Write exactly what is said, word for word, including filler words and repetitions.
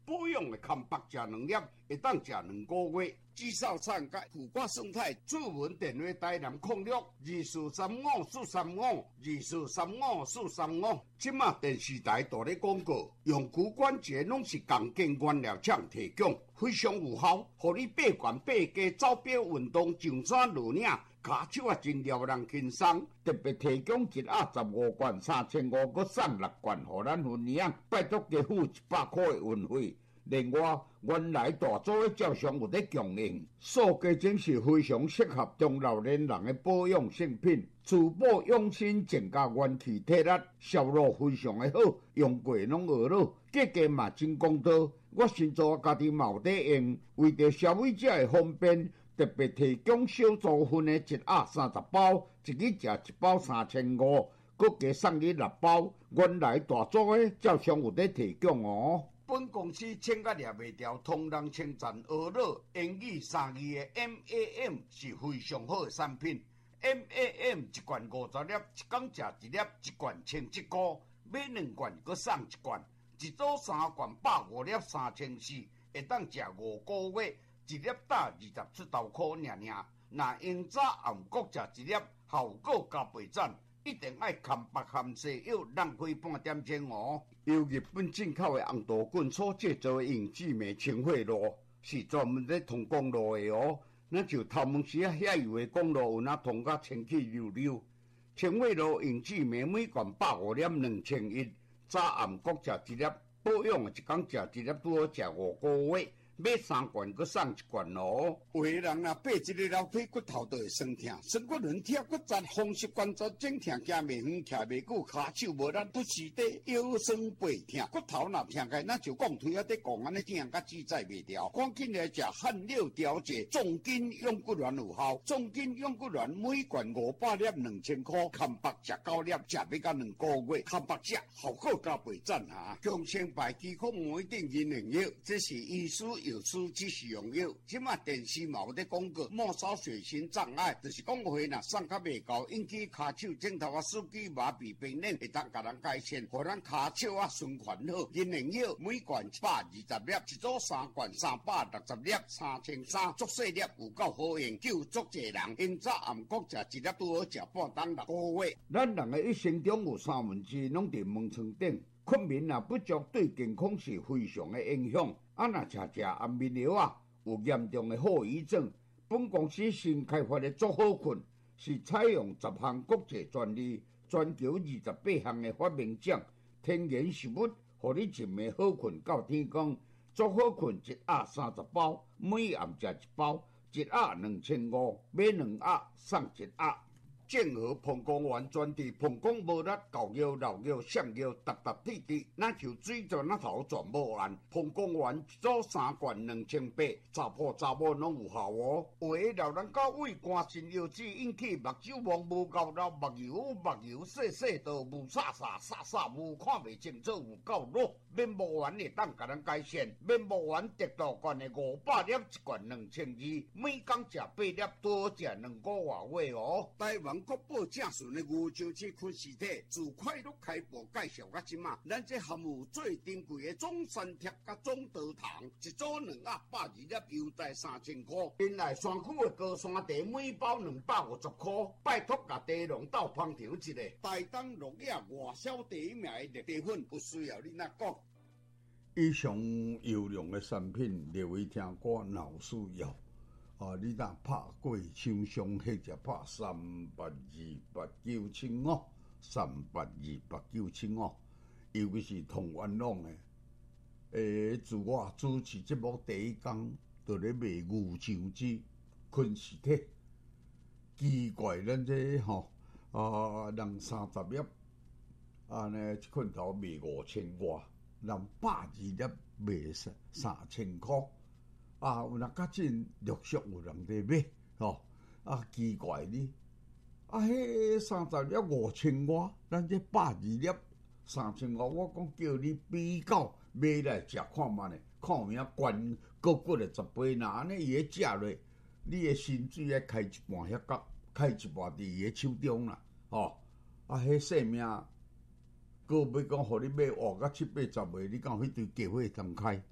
保养的康白食两粒，会当食两个月。至少产甲苦瓜生态主文电话台南空六二四三五四三五二四三五四三五。即马电视台大咧广告，用骨关节拢是共建原料厂提供，非常有效，互你八悬八加走表运动上山落岭。骹手啊真撩人轻松，特别提供一盒十五罐三千五，搁送六罐，互咱分享。拜托加付一百块的运费。另外，原来大组的照相有咧供应，塑胶真是非常适合中老年人的保养性品。珠宝用心增加元气体力，销路非常的好，用过拢学了，价格嘛真公道。我先做家己嘛有在用，为着消费者的方便，特别提供小组分的一盒三十包，一日食一包三千五，搁加送你六包。原来大组的照相有在提供哦。本公司请甲掠袂掉，同人称赞学乐英语三字的 M A M 是非常好的产品。M A M 一罐五十粒，一天食一粒，一罐千一箍，买两罐搁送一罐，一组三罐百五粒三千四，会当食五个月，一粒打二十出头块尔尔。若用早暗国食一粒，效果加倍赞。一定爱含白含西药，浪费半点钟哦。由日本进口的红豆棍所制造的永志美清血露，是专门在通公路的哦。那就头毛时啊，遐油的公路有那通甲清气溜溜。清血露永志美每罐百五粒两千一，早暗各食一粒，保养的一天食一粒，拄好食五个月。买三罐，搁送一罐咯。有个人啊，爬一个楼梯，骨头都会酸痛，酸骨轮疼，骨折，风湿关节整疼，行袂远，徛袂久，骹手无力，不时地腰酸背痛，骨头若疼开，那就讲腿啊，得讲安尼疼，甲自在袂掉。赶紧来食汗六调节，重筋用骨丸有效，重筋用骨丸每罐五百粒，两千块，看白食九粒，食要到两个月，看白食效果加倍赞哈。强生白肌壳膜一定银两药，这是医师。有书只是用药，即马电视嘛有咧广告，末梢血型障碍，就是讲话若送较袂高，引起骹手、指头啊、手机麻痹、病人会当甲人改善，互咱骹手啊循环好。银两药每罐一百二十粒，一组三罐三百六十粒，三千三，足细粒有够好用，救足侪人。因早暗国食一粒拄好食半当六个月。咱人的一生中有三分之拢伫门床顶。困眠啊不足对健康是非常的影响。啊，若食食安眠药啊，有严重的后遗症。本公司新开发的足好困，是采用十项国际专利，全球二十八项的发明奖，天然食物，互你一暝好困到天光。足好困一盒三十包，每暗食一包，一盒两千五，买两盒送一盒。健和膀胱丸专治膀胱无力、狗腰、老腰、上腰、搭搭滴滴，那就水泉那头全无完。膀胱丸一组三罐两千八，查甫查某拢有效哦。有个老人家胃肝肾腰子引起目睭望无够老，目睭目睭细细道雾煞煞煞煞雾，看袂清楚有够弱。面膜丸会当甲咱改善，面膜丸得到罐的五百粒，一罐两千二，每天食八粒，多食两个月哦。台湾国宝正顺的牛樟芝昆实体，自快乐开播介绍到即马，咱这含有最珍贵的中山贴甲中德糖，一组两盒百二粒，优待三千块。原来山区的高山茶每包两百五十块，拜托甲茶农斗捧场一下。台东落叶外销第一名的茶粉，不需要你那讲。以上优良的产品，列为听歌闹需要。啊！你若拍过厂商，或者拍三八二八九七五，三八二八九七五，尤其是同元朗的。诶，自我主持节目第一天，就咧卖牛樟芝昆实体。奇怪，咱这吼啊，人三十粒，啊呢一捆头卖五千外，人百二粒卖三三千块。啊，有若较真陆续有人在买，吼啊奇怪呢！啊，迄三十粒五千外，咱这百二粒三千外，我讲叫你比较买来食看觅咧，看有影悬高骨的十倍，若安尼伊个食落，你的薪水要开一半遐角，开一半伫伊个手中啦，吼啊，迄性命，搁要讲互你买活到七八十岁，你讲迄堆计划通开？